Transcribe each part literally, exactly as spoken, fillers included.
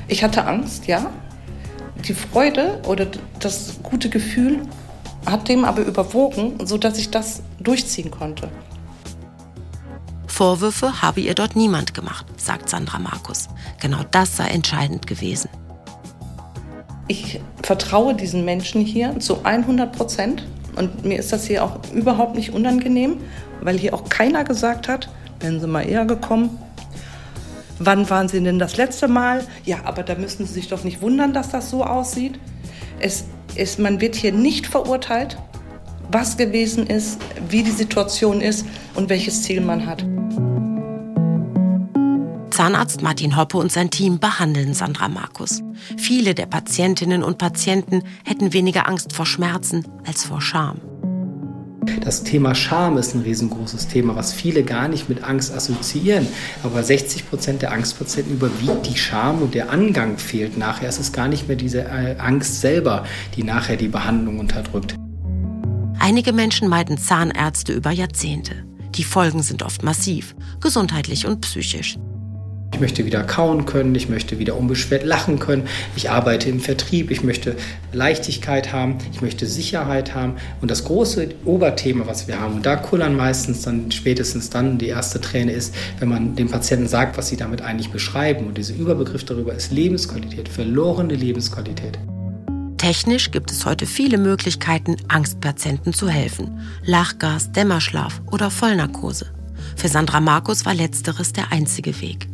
Ich hatte Angst, ja. Die Freude oder das gute Gefühl hat dem aber überwogen, sodass ich das durchziehen konnte. Vorwürfe habe ihr dort niemand gemacht, sagt Sandra Markus. Genau das sei entscheidend gewesen. Ich vertraue diesen Menschen hier zu hundert Prozent. Und mir ist das hier auch überhaupt nicht unangenehm, weil hier auch keiner gesagt hat, wären Sie mal eher gekommen. Wann waren Sie denn das letzte Mal? Ja, aber da müssen Sie sich doch nicht wundern, dass das so aussieht. Es ist, man wird hier nicht verurteilt, was gewesen ist, wie die Situation ist und welches Ziel man hat. Zahnarzt Martin Hoppe und sein Team behandeln Sandra Markus. Viele der Patientinnen und Patienten hätten weniger Angst vor Schmerzen als vor Scham. Das Thema Scham ist ein riesengroßes Thema, was viele gar nicht mit Angst assoziieren. Aber sechzig Prozent der Angstpatienten überwiegt die Scham und der Angang fehlt nachher. Es ist gar nicht mehr diese Angst selber, die nachher die Behandlung unterdrückt. Einige Menschen meiden Zahnärzte über Jahrzehnte. Die Folgen sind oft massiv, gesundheitlich und psychisch. Ich möchte wieder kauen können, ich möchte wieder unbeschwert lachen können, ich arbeite im Vertrieb, ich möchte Leichtigkeit haben, ich möchte Sicherheit haben. Und das große Oberthema, was wir haben, und da kullern meistens dann spätestens dann die erste Träne ist, wenn man dem Patienten sagt, was sie damit eigentlich beschreiben. Und dieser Überbegriff darüber ist Lebensqualität, verlorene Lebensqualität. Technisch gibt es heute viele Möglichkeiten, Angstpatienten zu helfen. Lachgas, Dämmerschlaf oder Vollnarkose. Für Sandra Markus war letzteres der einzige Weg.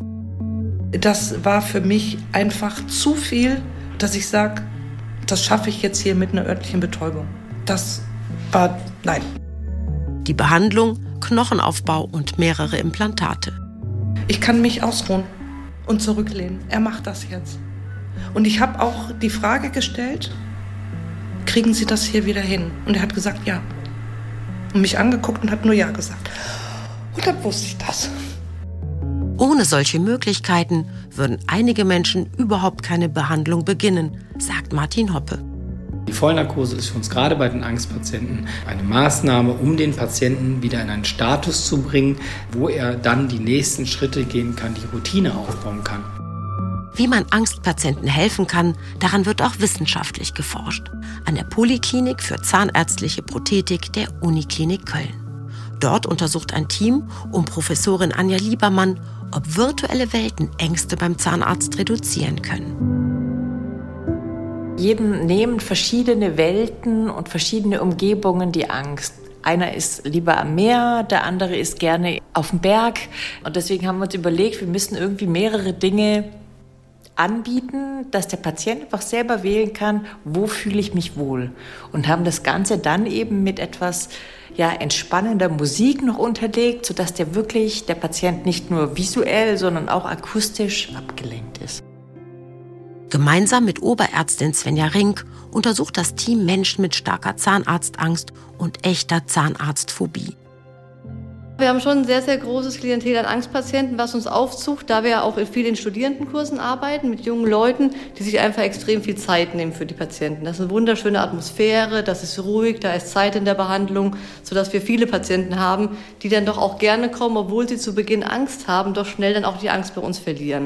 Das war für mich einfach zu viel, dass ich sage, das schaffe ich jetzt hier mit einer örtlichen Betäubung. Das war, nein. Die Behandlung, Knochenaufbau und mehrere Implantate. Ich kann mich ausruhen und zurücklehnen. Er macht das jetzt. Und ich habe auch die Frage gestellt, kriegen Sie das hier wieder hin? Und er hat gesagt, ja. Und mich angeguckt und hat nur ja gesagt. Und dann wusste ich das. Ohne solche Möglichkeiten würden einige Menschen überhaupt keine Behandlung beginnen, sagt Martin Hoppe. Die Vollnarkose ist für uns gerade bei den Angstpatienten eine Maßnahme, um den Patienten wieder in einen Status zu bringen, wo er dann die nächsten Schritte gehen kann, die Routine aufbauen kann. Wie man Angstpatienten helfen kann, daran wird auch wissenschaftlich geforscht. An der Poliklinik für zahnärztliche Prothetik der Uniklinik Köln. Dort untersucht ein Team um Professorin Anja Liebermann, ob virtuelle Welten Ängste beim Zahnarzt reduzieren können. Jedem nehmen verschiedene Welten und verschiedene Umgebungen die Angst. Einer ist lieber am Meer, der andere ist gerne auf dem Berg. Und deswegen haben wir uns überlegt, wir müssen irgendwie mehrere Dinge anbieten, dass der Patient einfach selber wählen kann, wo fühle ich mich wohl. Und haben das Ganze dann eben mit etwas ja, entspannender Musik noch unterlegt, sodass der wirklich, der Patient nicht nur visuell, sondern auch akustisch abgelenkt ist. Gemeinsam mit Oberärztin Svenja Rink untersucht das Team Menschen mit starker Zahnarztangst und echter Zahnarztphobie. Wir haben schon ein sehr, sehr großes Klientel an Angstpatienten, was uns aufzucht, da wir auch viel in Studierendenkursen arbeiten mit jungen Leuten, die sich einfach extrem viel Zeit nehmen für die Patienten. Das ist eine wunderschöne Atmosphäre, das ist ruhig, da ist Zeit in der Behandlung, sodass wir viele Patienten haben, die dann doch auch gerne kommen, obwohl sie zu Beginn Angst haben, doch schnell dann auch die Angst bei uns verlieren.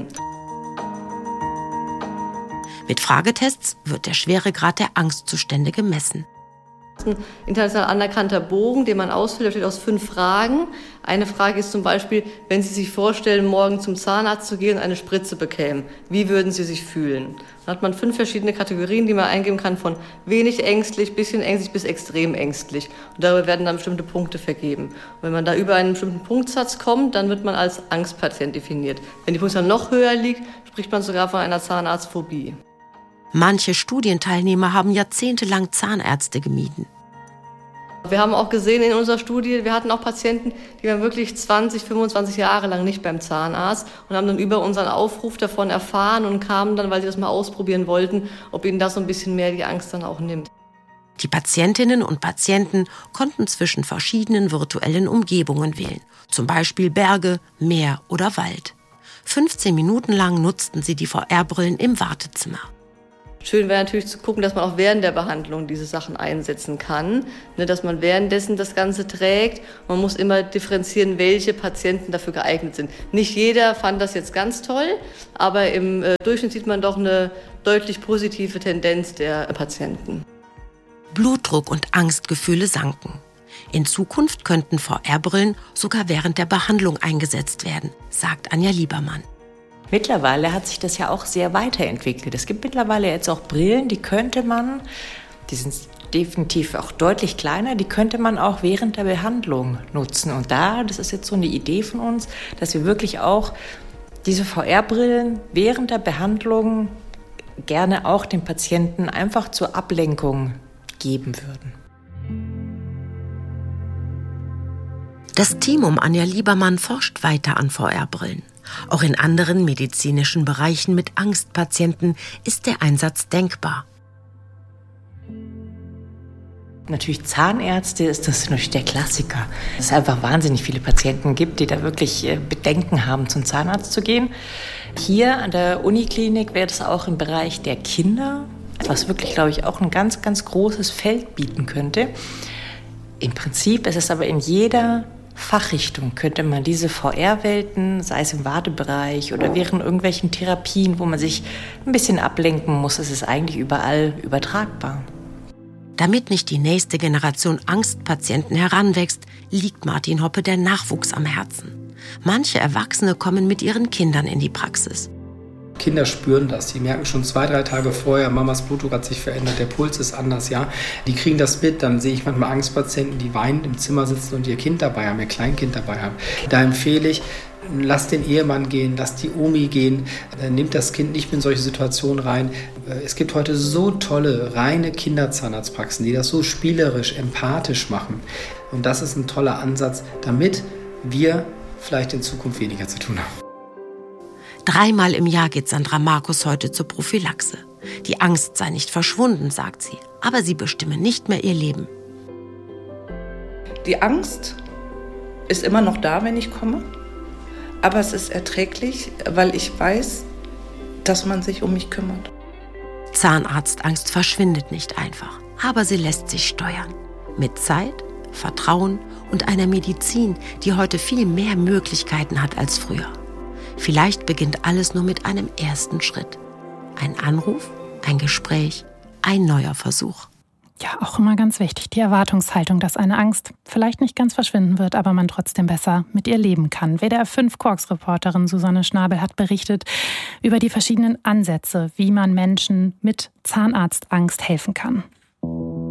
Mit Fragetests wird der Schweregrad der Angstzustände gemessen. Ein international anerkannter Bogen, den man ausfüllt, der besteht aus fünf Fragen. Eine Frage ist zum Beispiel, wenn Sie sich vorstellen, morgen zum Zahnarzt zu gehen und eine Spritze bekämen, wie würden Sie sich fühlen? Dann hat man fünf verschiedene Kategorien, die man eingeben kann, von wenig ängstlich, bisschen ängstlich bis extrem ängstlich. Und darüber werden dann bestimmte Punkte vergeben. Und wenn man da über einen bestimmten Punktsatz kommt, dann wird man als Angstpatient definiert. Wenn die Punktzahl noch höher liegt, spricht man sogar von einer Zahnarztphobie. Manche Studienteilnehmer haben jahrzehntelang Zahnärzte gemieden. Wir haben auch gesehen in unserer Studie, wir hatten auch Patienten, die waren wirklich zwanzig, fünfundzwanzig Jahre lang nicht beim Zahnarzt und haben dann über unseren Aufruf davon erfahren und kamen dann, weil sie das mal ausprobieren wollten, ob ihnen das so ein bisschen mehr die Angst dann auch nimmt. Die Patientinnen und Patienten konnten zwischen verschiedenen virtuellen Umgebungen wählen, zum Beispiel Berge, Meer oder Wald. fünfzehn Minuten lang nutzten sie die V R-Brillen im Wartezimmer. Schön wäre natürlich zu gucken, dass man auch während der Behandlung diese Sachen einsetzen kann, ne, dass man währenddessen das Ganze trägt. Man muss immer differenzieren, welche Patienten dafür geeignet sind. Nicht jeder fand das jetzt ganz toll, aber im äh, Durchschnitt sieht man doch eine deutlich positive Tendenz der Patienten. Blutdruck und Angstgefühle sanken. In Zukunft könnten V R-Brillen sogar während der Behandlung eingesetzt werden, sagt Anja Liebermann. Mittlerweile hat sich das ja auch sehr weiterentwickelt. Es gibt mittlerweile jetzt auch Brillen, die könnte man, die sind definitiv auch deutlich kleiner, die könnte man auch während der Behandlung nutzen. Und da, das ist jetzt so eine Idee von uns, dass wir wirklich auch diese V R-Brillen während der Behandlung gerne auch den Patienten einfach zur Ablenkung geben würden. Das Team um Anja Liebermann forscht weiter an V R-Brillen. Auch in anderen medizinischen Bereichen mit Angstpatienten ist der Einsatz denkbar. Natürlich Zahnärzte ist das natürlich der Klassiker. Es einfach wahnsinnig viele Patienten gibt, die da wirklich Bedenken haben, zum Zahnarzt zu gehen. Hier an der Uniklinik wäre das auch im Bereich der Kinder, was wirklich, glaube ich, auch ein ganz, ganz großes Feld bieten könnte. Im Prinzip ist es aber in jeder Fachrichtung könnte man diese V R-Welten, sei es im Wartebereich oder während irgendwelchen Therapien, wo man sich ein bisschen ablenken muss, ist es eigentlich überall übertragbar. Damit nicht die nächste Generation Angstpatienten heranwächst, liegt Martin Hoppe der Nachwuchs am Herzen. Manche Erwachsene kommen mit ihren Kindern in die Praxis. Kinder spüren das, die merken schon zwei, drei Tage vorher, Mamas Blutdruck hat sich verändert, der Puls ist anders, ja. Die kriegen das mit, dann sehe ich manchmal Angstpatienten, die weinend im Zimmer sitzen und ihr Kind dabei haben, ihr Kleinkind dabei haben. Da empfehle ich, lass den Ehemann gehen, lass die Omi gehen, nimmt das Kind nicht in solche Situationen rein. Es gibt heute so tolle, reine Kinderzahnarztpraxen, die das so spielerisch, empathisch machen. Und das ist ein toller Ansatz, damit wir vielleicht in Zukunft weniger zu tun haben. Dreimal im Jahr geht Sandra Markus heute zur Prophylaxe. Die Angst sei nicht verschwunden, sagt sie, aber sie bestimme nicht mehr ihr Leben. Die Angst ist immer noch da, wenn ich komme, aber es ist erträglich, weil ich weiß, dass man sich um mich kümmert. Zahnarztangst verschwindet nicht einfach, aber sie lässt sich steuern. Mit Zeit, Vertrauen und einer Medizin, die heute viel mehr Möglichkeiten hat als früher. Vielleicht beginnt alles nur mit einem ersten Schritt. Ein Anruf, ein Gespräch, ein neuer Versuch. Ja, auch immer ganz wichtig, die Erwartungshaltung, dass eine Angst vielleicht nicht ganz verschwinden wird, aber man trotzdem besser mit ihr leben kann. W D R fünf Quarks-Reporterin Susanne Schnabel hat berichtet über die verschiedenen Ansätze, wie man Menschen mit Zahnarztangst helfen kann.